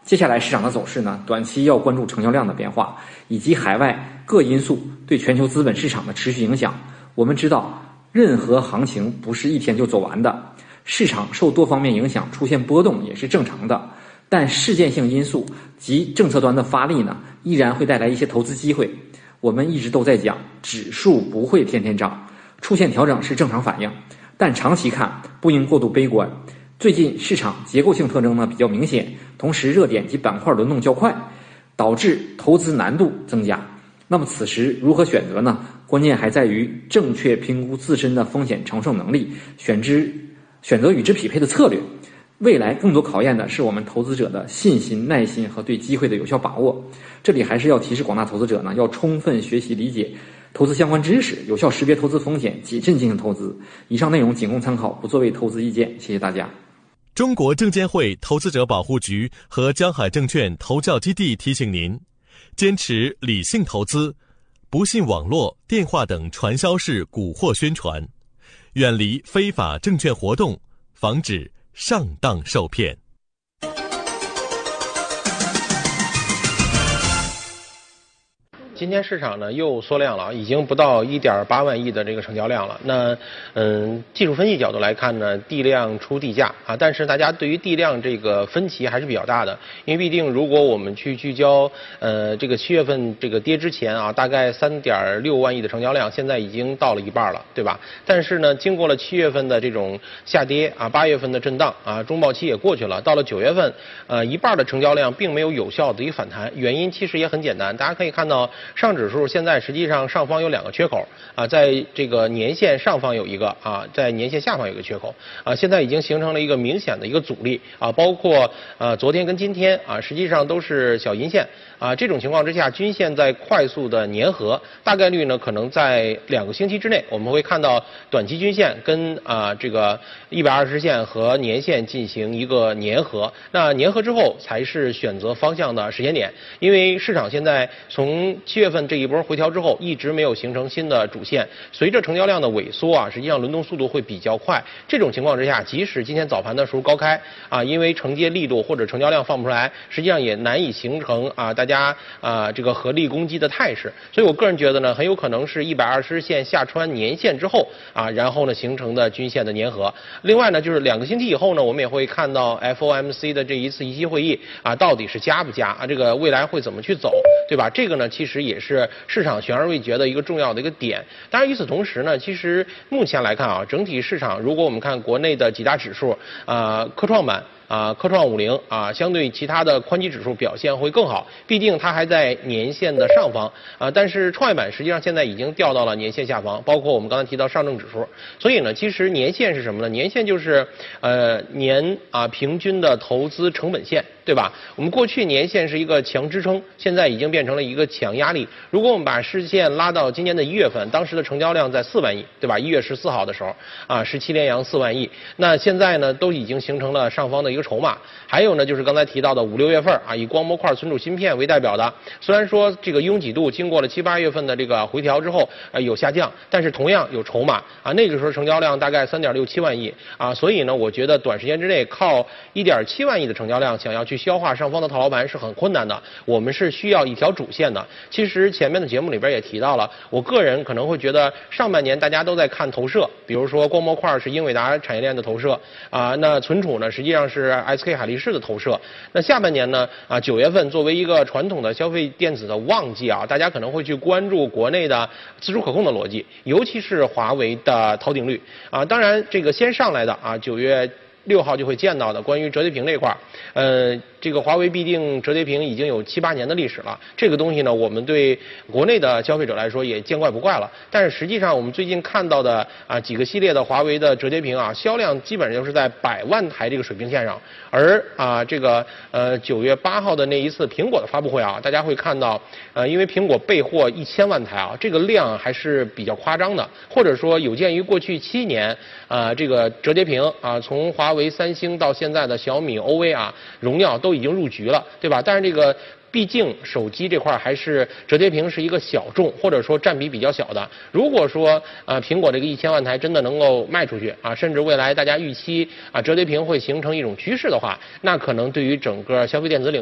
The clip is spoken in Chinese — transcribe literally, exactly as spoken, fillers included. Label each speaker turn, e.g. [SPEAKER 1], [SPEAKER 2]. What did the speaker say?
[SPEAKER 1] 接下来市场的走势呢，短期要关注成交量的变化，以及海外各因素对全球资本市场的持续影响。我们知道，任何行情不是一天就走完的，市场受多方面影响出现波动也是正常的。但事件性因素及政策端的发力呢，依然会带来一些投资机会。我们一直都在讲，指数不会天天涨，出现调整是正常反应，但长期看不应过度悲观。最近市场结构性特征呢比较明显，同时热点及板块轮动较快，导致投资难度增加。那么此时如何选择呢？关键还在于正确评估自身的风险承受能力，选之选择与之匹配的策略。未来更多考验的是我们投资者的信心、耐心和对机会的有效把握。这里还是要提示广大投资者呢，要充分学习理解投资相关知识，有效识别投资风险，谨慎进行投资。以上内容仅供参考，不作为投资意见。谢谢大家。
[SPEAKER 2] 中国证监会投资者保护局和江海证券投教基地提醒您，坚持理性投资，不信网络、电话等传销式蛊惑宣传，远离非法证券活动，防止上当受骗。
[SPEAKER 3] 今天市场呢又缩量了，已经不到一点八万亿的这个成交量了。那嗯，技术分析角度来看呢，地量出地价啊，但是大家对于地量这个分歧还是比较大的，因为毕竟如果我们去聚焦呃这个七月份这个跌之前啊，大概三点六万亿的成交量，现在已经到了一半了，对吧？但是呢，经过了七月份的这种下跌啊，八月份的震荡啊，中报期也过去了，到了九月份，呃一半的成交量并没有有效的一个反弹，原因其实也很简单，大家可以看到。上指数现在实际上上方有两个缺口啊，在这个年线上方有一个啊，在年线下方有一个缺口啊，现在已经形成了一个明显的一个阻力啊，包括呃昨天跟今天啊，实际上都是小阴线啊，这种情况之下，均线在快速的粘合，大概率呢可能在两个星期之内，我们会看到短期均线跟啊这个一百二十线和年线进行一个粘合，那粘合之后才是选择方向的时间点，因为市场现在从七月份这一波回调之后，一直没有形成新的主线。随着成交量的萎缩啊，实际上轮动速度会比较快。这种情况之下，即使今天早盘的时候高开啊，因为承接力度或者成交量放不出来，实际上也难以形成啊大家啊这个合力攻击的态势。所以我个人觉得呢，很有可能是一百二十线下穿年线之后啊，然后呢形成的均线的粘合。另外呢，就是两个星期以后呢，我们也会看到 F O M C 的这一次议息会议啊，到底是加不加啊？这个未来会怎么去走，对吧？这个呢，其实也是市场悬而未决的一个重要的一个点。当然，与此同时呢，其实目前来看啊，整体市场如果我们看国内的几大指数啊、呃，科创板。啊，科创五零啊，相对其他的宽基指数表现会更好，毕竟它还在年线的上方啊。但是创业板实际上现在已经掉到了年线下方，包括我们刚才提到上证指数。所以呢，其实年线是什么呢？年线就是呃年啊平均的投资成本线，对吧？我们过去年线是一个强支撑，现在已经变成了一个强压力。如果我们把视线拉到今年的一月份，当时的成交量在四万亿，对吧？一月十四号的时候啊，十七连阳四万亿。那现在呢，都已经形成了上方的一个筹码。还有呢，就是刚才提到的五六月份啊，以光模块存储芯片为代表的，虽然说这个拥挤度经过了七八月份的这个回调之后呃有下降，但是同样有筹码啊，那个时候成交量大概三点六七万亿啊，所以呢，我觉得短时间之内靠一点七万亿的成交量想要去消化上方的套牢盘是很困难的，我们是需要一条主线的。其实前面的节目里边也提到了，我个人可能会觉得上半年大家都在看投射，比如说光模块是英伟达产业链的投射啊，那存储呢实际上是 S K 海力士的投射。那下半年呢啊九月份作为一个传统的消费电子的旺季啊，大家可能会去关注国内的自主可控的逻辑，尤其是华为的逃顶率啊。当然这个先上来的啊九月六号就会见到的关于折叠屏这块，呃，这个华为必定折叠屏已经有七八年的历史了。这个东西呢，我们对国内的消费者来说也见怪不怪了。但是实际上，我们最近看到的啊几个系列的华为的折叠屏啊，销量基本上就是在百万台这个水平线上。而啊这个呃九月八号的那一次苹果的发布会啊，大家会看到，呃，因为苹果备货一千万台啊，这个量还是比较夸张的。或者说，有鉴于过去七年啊这个折叠屏啊，从华为、三星到现在的小米、O V 啊、荣耀都已经入局了，对吧？但是这个毕竟手机这块还是折叠屏是一个小众，或者说占比比较小的。如果说啊、呃、苹果这个一千万台真的能够卖出去啊，甚至未来大家预期啊折叠屏会形成一种趋势的话，那可能对于整个消费电子领域